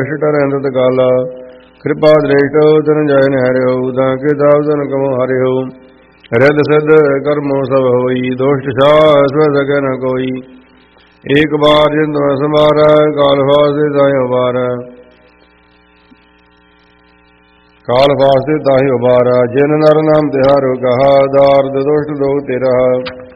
ਰਹਿੰਦਤ ਕਾਲਾ ਕਿਰਪਾ ਦ੍ਰਿਸ਼ਟ ਤਨ ਜੈ ਨਹਿਰਿਓ ਤਾਂ ਕੇ ਤਾਪ ਤਨ ਕਮੋ ਹਰਿਓ ਰਿਦ ਸਿਧ ਕਰਮੋ ਸਭ ਹੋਈ ਦੋਸ਼ਟ ਸਾਸ ਸਕੇ ਨ ਕੋਈ ਏਕ ਬਾਰ ਜਿੰਦ ਸਮਾਰਾ ਕਾਲ ਫਾਸਤੇ ਤਾਹਿ ਉਬਾਰਾ ਕਾਲ ਫਾਸਤੇ ਤਾਹਿ ਉਬਾਰਾ ਜਿਨ ਨਰ ਨਾਮ ਤਿਹਾਰੋ ਕਹਾ ਦਾਰਦ ਦੋਸ਼ਟ ਦੋਗ ਤੇਰਾ